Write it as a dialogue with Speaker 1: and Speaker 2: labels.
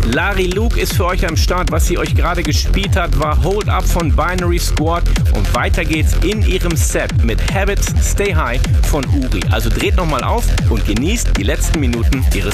Speaker 1: Larry Luke ist für euch am Start. Was sie euch gerade gespielt hat, war Hold Up von Binary Squad. Und weiter geht's in ihrem Set mit Habits Stay High von Uri. Also dreht nochmal auf und genießt die letzten Minuten ihres